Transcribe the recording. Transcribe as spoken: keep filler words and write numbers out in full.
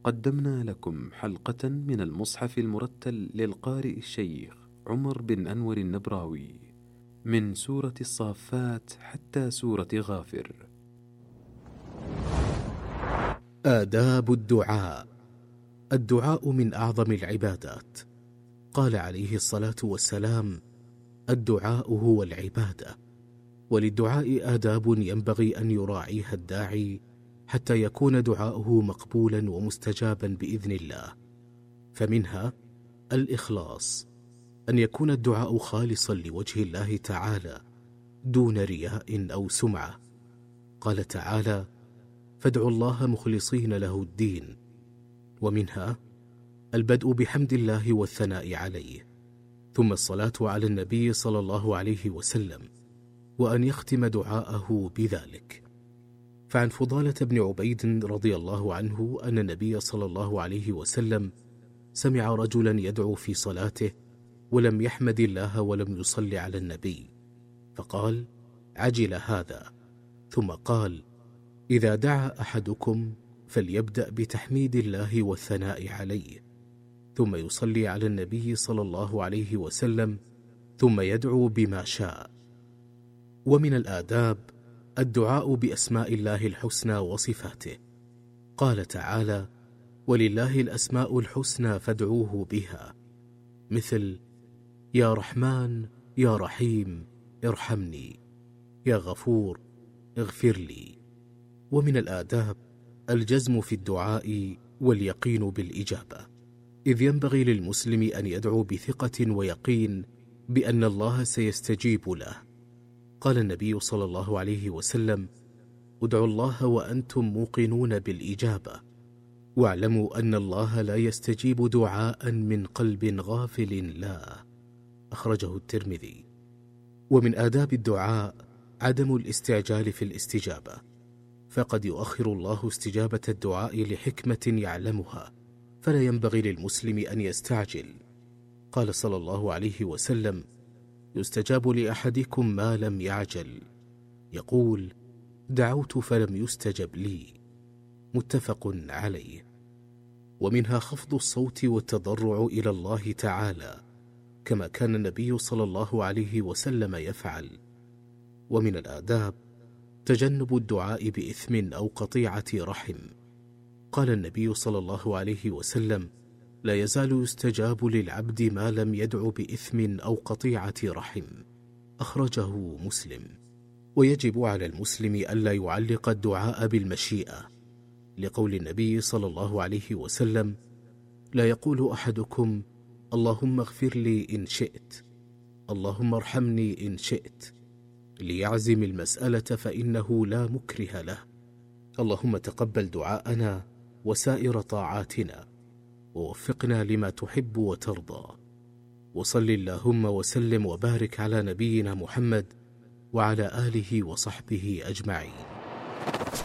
قدمنا لكم حلقة من المصحف المرتل للقارئ الشيخ عمر بن أنور النبراوي من سورة الصافات حتى سورة غافر. آداب الدعاء. الدعاء من أعظم العبادات. قال عليه الصلاة والسلام: الدعاء هو العبادة. وللدعاء آداب ينبغي أن يراعيها الداعي حتى يكون دعاؤه مقبولا ومستجابا بإذن الله. فمنها الإخلاص، أن يكون الدعاء خالصا لوجه الله تعالى دون رياء أو سمعة. قال تعالى: فادعوا الله مخلصين له الدين. ومنها البدء بحمد الله والثناء عليه، ثم الصلاة على النبي صلى الله عليه وسلم، وأن يختم دعاءه بذلك. فعن فضالة بن عبيد رضي الله عنه أن النبي صلى الله عليه وسلم سمع رجلا يدعو في صلاته ولم يحمد الله ولم يصل على النبي، فقال: عجل هذا. ثم قال: إذا دعا أحدكم فليبدأ بتحميد الله والثناء عليه، ثم يصلي على النبي صلى الله عليه وسلم، ثم يدعو بما شاء. ومن الآداب الدعاء بأسماء الله الحسنى وصفاته. قال تعالى: ولله الأسماء الحسنى فادعوه بها، مثل: يا رحمن يا رحيم ارحمني، يا غفور اغفر لي. ومن الآداب الجزم في الدعاء واليقين بالإجابة، إذ ينبغي للمسلم أن يدعو بثقة ويقين بأن الله سيستجيب له. قال النبي صلى الله عليه وسلم: ادعوا الله وأنتم موقنون بالإجابة، واعلموا أن الله لا يستجيب دعاء من قلب غافل لا. أخرجه الترمذي. ومن آداب الدعاء عدم الاستعجال في الاستجابة، فقد يؤخر الله استجابة الدعاء لحكمة يعلمها، فلا ينبغي للمسلم أن يستعجل. قال صلى الله عليه وسلم: يستجاب لأحدكم ما لم يعجل. يقول: دعوت فلم يستجب لي. متفق عليه. ومنها خفض الصوت والتضرع إلى الله تعالى، كما كان النبي صلى الله عليه وسلم يفعل. ومن الآداب تجنب الدعاء بإثم أو قطيعة رحم. قال النبي صلى الله عليه وسلم: لا يزال يستجاب للعبد ما لم يدع بإثم أو قطيعة رحم. أخرجه مسلم. ويجب على المسلم ألا يعلق الدعاء بالمشيئة، لقول النبي صلى الله عليه وسلم: لا يقول أحدكم اللهم اغفر لي إن شئت، اللهم ارحمني إن شئت، ليعزم المسألة فإنه لا مكره له. اللهم تقبل دعاءنا وسائر طاعاتنا، ووفقنا لما تحب وترضى. وصل اللهم وسلم وبارك على نبينا محمد وعلى آله وصحبه أجمعين.